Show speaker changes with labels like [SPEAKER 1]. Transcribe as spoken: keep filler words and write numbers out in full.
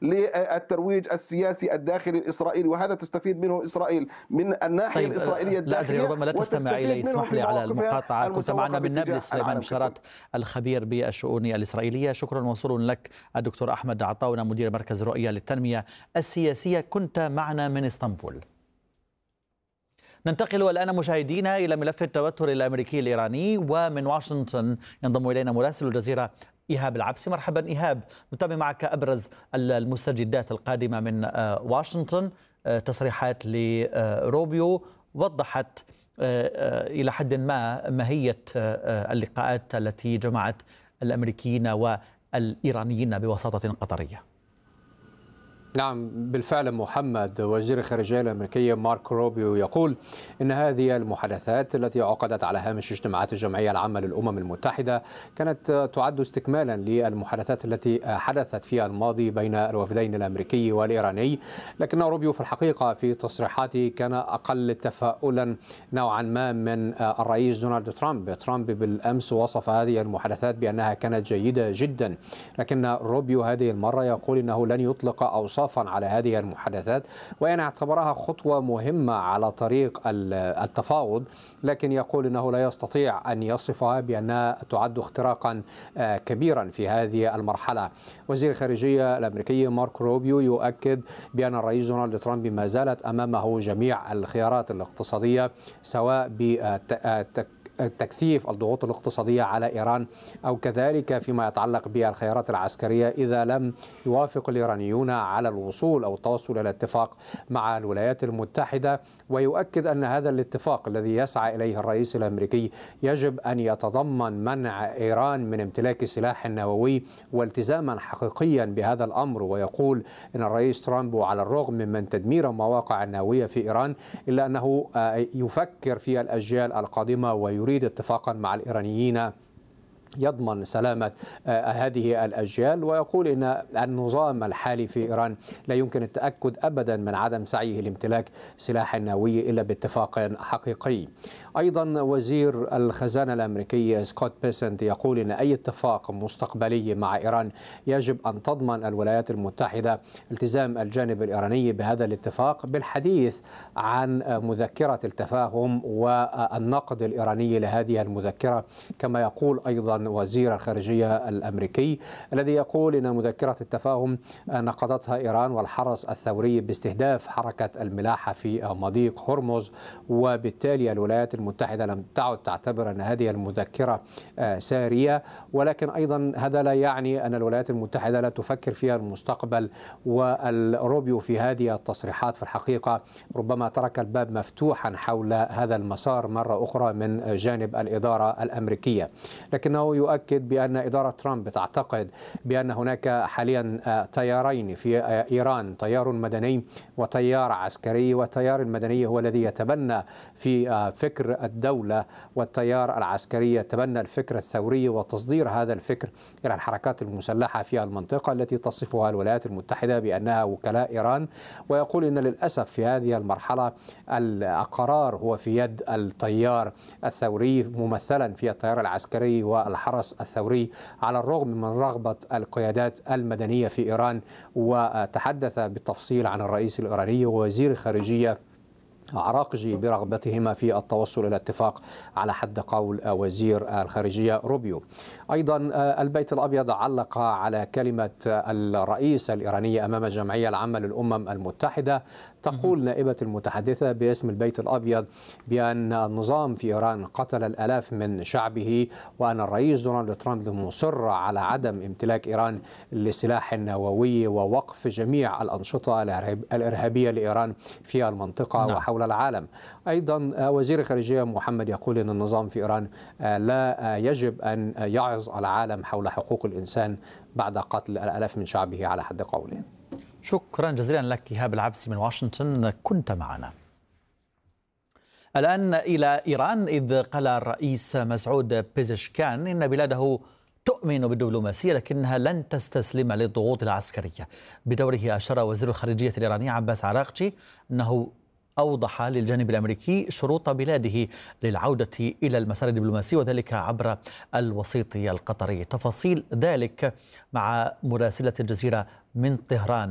[SPEAKER 1] للترويج السياسي الداخلي الإسرائيلي، وهذا تستفيد منه إسرائيل من الناحية
[SPEAKER 2] طيب
[SPEAKER 1] الإسرائيلية
[SPEAKER 2] لا أدري،
[SPEAKER 1] الداخلية
[SPEAKER 2] ربما لا تستمع إلي،
[SPEAKER 1] وتستفيد منه
[SPEAKER 2] اسمح
[SPEAKER 1] في
[SPEAKER 2] لي على
[SPEAKER 1] مواقفها
[SPEAKER 2] المقاطعة. كنت معنا
[SPEAKER 1] المسوقة
[SPEAKER 2] من
[SPEAKER 1] باتجاه
[SPEAKER 2] نابلس سليمان
[SPEAKER 1] العالم ككل.
[SPEAKER 2] بشارات، الخبير بالشؤون الإسرائيلية. شكرا موصول لك الدكتور أحمد عطاونة، مدير مركز رؤية للتنمية السياسية، كنت معنا من اسطنبول. ننتقل الآن مشاهدينا إلى ملف التوتر الأمريكي الإيراني، ومن واشنطن ينضم إلينا مراسل الجزيرة إيهاب العبسي. مرحبا إيهاب، نتابع معك أبرز المستجدات القادمة من واشنطن. تصريحات لروبيو وضحت إلى حد ما ماهية اللقاءات التي جمعت الأمريكيين والإيرانيين بوساطة قطرية.
[SPEAKER 3] نعم بالفعل محمد، وزير الخارجية الأمريكي مارك روبيو يقول إن هذه المحادثات التي عقدت على هامش اجتماعات الجمعية العامة للأمم المتحدة كانت تعد استكمالا للمحادثات التي حدثت في الماضي بين الوفدين الأمريكي والإيراني، لكن روبيو في الحقيقة في تصريحاته كان أقل تفاؤلا نوعا ما من الرئيس دونالد ترامب. ترامب بالأمس وصف هذه المحادثات بأنها كانت جيدة جدا، لكن روبيو هذه المرة يقول إنه لن يطلق أوصاف على هذه المحادثات، وإن اعتبرها خطوة مهمة على طريق التفاوض، لكن يقول أنه لا يستطيع أن يصفها بأنها تعد اختراقا كبيرا في هذه المرحلة. وزير الخارجية الأمريكي مارك روبيو يؤكد بأن الرئيس دونالد ترامب ما زالت أمامه جميع الخيارات الاقتصادية، سواء بتك تكثيف الضغوط الاقتصادية على إيران أو كذلك فيما يتعلق بالخيارات العسكرية إذا لم يوافق الإيرانيون على الوصول أو التوصل إلى اتفاق مع الولايات المتحدة. ويؤكد أن هذا الاتفاق الذي يسعى إليه الرئيس الأمريكي يجب أن يتضمن منع إيران من امتلاك سلاح نووي والتزاما حقيقيا بهذا الأمر. ويقول أن الرئيس ترامب على الرغم من تدمير المواقع النووية في إيران إلا أنه يفكر في الأجيال القادمة ويريد يريد اتفاقا مع الإيرانيين يضمن سلامة هذه الأجيال. ويقول إن النظام الحالي في إيران لا يمكن التأكد أبدا من عدم سعيه لامتلاك سلاح نووي إلا باتفاق حقيقي. أيضا وزير الخزانة الأمريكي سكوت بيسنت يقول إن أي اتفاق مستقبلي مع إيران يجب أن تضمن الولايات المتحدة التزام الجانب الإيراني بهذا الاتفاق، بالحديث عن مذكرة التفاهم والنقد الإيراني لهذه المذكرة، كما يقول أيضا وزير الخارجية الأمريكي الذي يقول إن مذكرة التفاهم نقضتها إيران والحرس الثوري باستهداف حركة الملاحة في مضيق هرمز، وبالتالي الولايات المتحدة لم تعد تعتبر أن هذه المذكرة سارية. ولكن أيضا هذا لا يعني أن الولايات المتحدة لا تفكر في المستقبل، والروبيو في هذه التصريحات في الحقيقة ربما ترك الباب مفتوحا حول هذا المسار مرة أخرى من جانب الإدارة الأمريكية. لكنه يؤكد بأن إدارة ترامب تعتقد بأن هناك حاليا تيارين في إيران، تيار مدني وتيار عسكري، والتيار المدني هو الذي يتبنى في فكر الدولة، والتيار العسكري يتبنى الفكر الثوري وتصدير هذا الفكر إلى الحركات المسلحة في المنطقة التي تصفها الولايات المتحدة بأنها وكلاء إيران. ويقول إن للأسف في هذه المرحلة القرار هو في يد التيار الثوري ممثلا في التيار العسكري والحرس الثوري، على الرغم من رغبة القيادات المدنية في إيران. وتحدث بالتفصيل عن الرئيس الإيراني ووزير الخارجية عراقجي برغبتهما في التوصل إلى اتفاق على حد قول وزير الخارجية روبيو. أيضا البيت الأبيض علق على كلمة الرئيس الإيراني أمام الجمعية العامة للأمم المتحدة. تقول نائبة المتحدثة باسم البيت الأبيض بأن النظام في إيران قتل الآلاف من شعبه، وأن الرئيس دونالد ترامب مصر على عدم امتلاك إيران لسلاح نووي ووقف جميع الأنشطة الإرهابية لإيران في المنطقة نعم. وحول العالم. أيضا وزير الخارجية محمد يقول أن النظام في إيران لا يجب أن يعظ العالم حول حقوق الإنسان بعد قتل الآلاف من شعبه على حد قوله.
[SPEAKER 2] شكرا جزيلا لك إيهاب العبسي من واشنطن، كنت معنا. الآن إلى إيران، إذ قال الرئيس مسعود بيزشكان إن بلاده تؤمن بالدبلوماسية لكنها لن تستسلم للضغوط العسكرية. بدوره أشار وزير الخارجية الإيراني عباس عراقجي أنه أوضح للجانب الأمريكي شروط بلاده للعودة إلى المسار الدبلوماسي، وذلك عبر الوسيط القطري. تفاصيل ذلك مع مراسلة الجزيرة من طهران